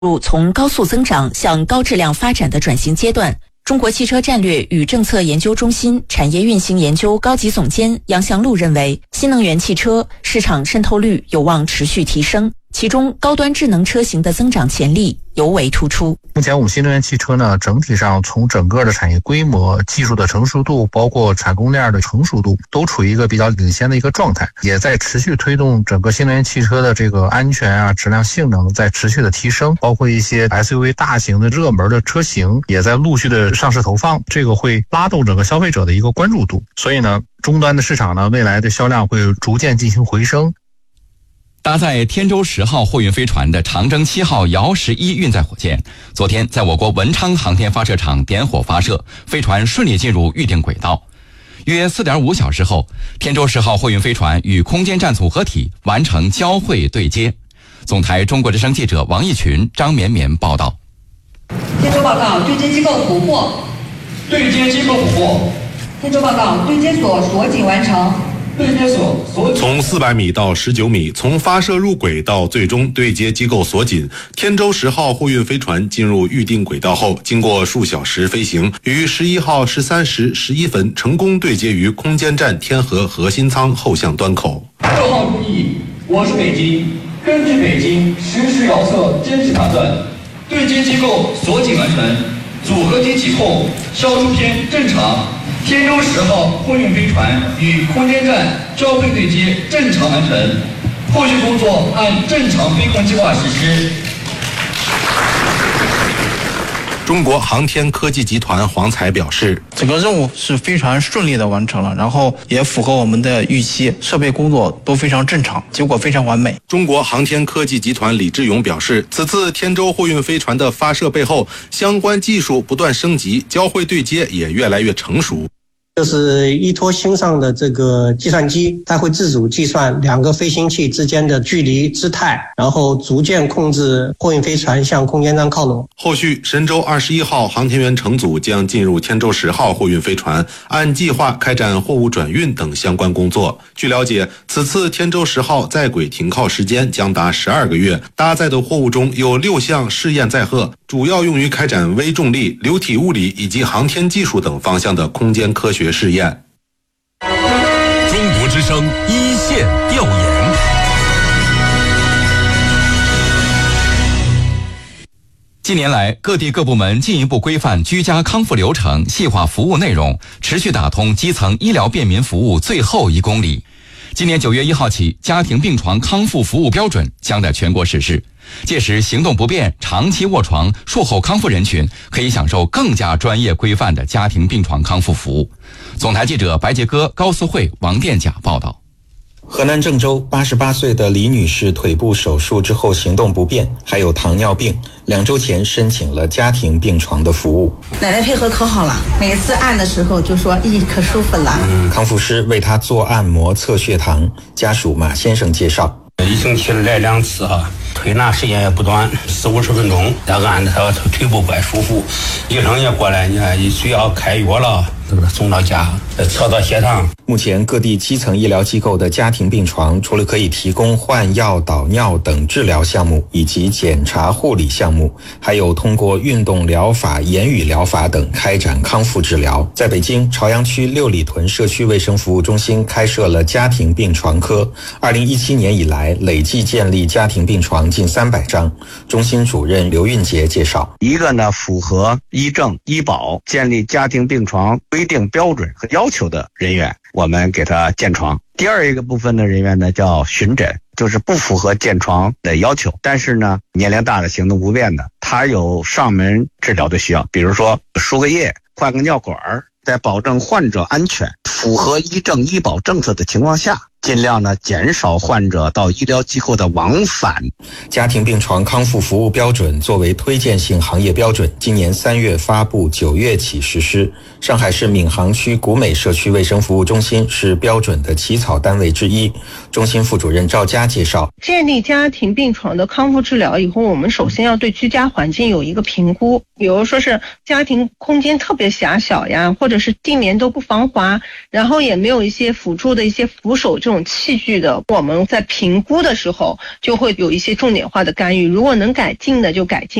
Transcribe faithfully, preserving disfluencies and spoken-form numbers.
入从高速增长向高质量发展的转型阶段。中国汽车战略与政策研究中心产业运行研究高级总监杨祥路认为，新能源汽车市场渗透率有望持续提升，其中高端智能车型的增长潜力尤为突出。 目前我们新能源汽车呢，整体上从整个的产业规模、技术的成熟度，包括产供链的成熟度，都处于一个比较领先的一个状态，也在持续推动整个新能源汽车的这个安全啊、质量、性能在持续的提升，包括一些 S U V 大型的热门的车型也在陆续的上市投放，这个会拉动整个消费者的一个关注度。所以呢，终端的市场呢，未来的销量会逐渐进行回升。 搭载天舟十号货运飞船的长征七号遥十一运载火箭，昨天在我国文昌航天发射场点火发射，飞船顺利进入预定轨道。约 四点五小时后，天舟十号货运飞船与空间站组合体完成交会对接。总台中国之声记者王义群、张绵绵报道。 天舟报告，对接机构捕获。 对接机构捕获。 天舟报告，对接所锁紧完成。 对接所锁紧。 从四百米到十九米，从发射入轨到最终对接机构锁紧，天舟十号货运飞船进入预定轨道后，经过数小时飞行，于十一号十三时十一分成功对接于空间站天河核心舱后向端口。 六号注意，我是北京，根据北京实时遥测真实判断，对接机构锁紧完成，组合体启动，消除篇正常。天舟十号货运飞船与空间站交会对接正常完成，后续工作按正常飞控计划实施。 中国航天科技集团黄才表示， 整个任务是非常顺利的完成了，然后也符合我们的预期，设备工作都非常正常，结果非常完美。 中国航天科技集团李志勇表示，此次天舟货运飞船的发射背后，相关技术不断升级，交会对接也越来越成熟。 就是依托星上的这个计算机，它会自主计算两个飞行器之间的距离、姿态，然后逐渐控制货运飞船向空间站靠拢。 后续，神舟二十一号航天员乘组将进入天舟十号货运飞船，按计划开展货物转运等相关工作。据了解，此次天舟十号在轨停靠时间将达十二个月，搭载的货物中有六项试验载荷，主要用于开展微重力、流体物理以及航天技术等方向的空间科学试验。 中国之声一线调研。 近年来，各地各部门进一步规范居家康复流程，细化服务内容，持续打通基层医疗便民服务最后一公里。今年九月一号起，家庭病床康复服务标准将在全国实施。届时，行动不便、长期卧床、术后康复人群可以享受更加专业规范的家庭病床康复服务。总台记者白杰哥、高思慧、王殿甲报道。 河南郑州八十八岁的李女士腿部手术之后行动不便，还有糖尿病，两周前申请了家庭病床的服务。 奶奶配合可好了，每次按的时候就说咦可舒服了。 嗯、康复师为她做按摩测血糖，家属马先生介绍， 一星期来两次哈，推拿时间也不短，四五十分钟，再按着他腿部怪舒服，医生也过来，你看需要开药了，送到家测到血糖。 目前各地基层医疗机构的家庭病床，除了可以提供换药、导尿等治疗项目以及检查护理项目，还有通过运动疗法、言语疗法等开展康复治疗。在北京朝阳区六里屯社区卫生服务中心开设了家庭病床科，二零一七年以来累计建立家庭病床近三百张。中心主任刘运杰介绍， 一个呢，符合医政医保建立家庭病床规定标准和要求的人员，我们给他建床。第二一个部分的人员呢，叫巡诊，就是不符合建床的要求，但是呢年龄大的、行动不便的，他有上门治疗的需要，比如说输个液、换个尿管，在保证患者安全、符合医政医保政策的情况下，尽量呢减少患者到医疗机构的往返。 家庭病床康复服务标准作为推荐性行业标准，今年三月发布，九月起实施。上海市闵行区古美社区卫生服务中心是标准的起草单位之一。中心副主任赵佳介绍， 建立家庭病床的康复治疗以后，我们首先要对居家环境有一个评估，比如说是家庭空间特别狭小呀，或者是地面都不防滑，然后也没有一些辅助的一些扶手这种器具的，我们在评估的时候就会有一些重点化的干预，如果能改进的就改进。